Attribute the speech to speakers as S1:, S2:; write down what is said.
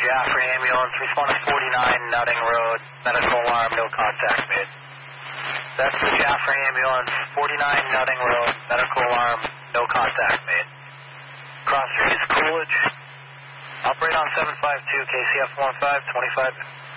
S1: Jaffrey ambulance, respond to 49 Nutting Road, medical alarm, no contact made. That's the Jaffrey ambulance, 49 Nutting Road, medical alarm, no contact made. Cross street is Coolidge. Operate on 752 KCF 15, 25.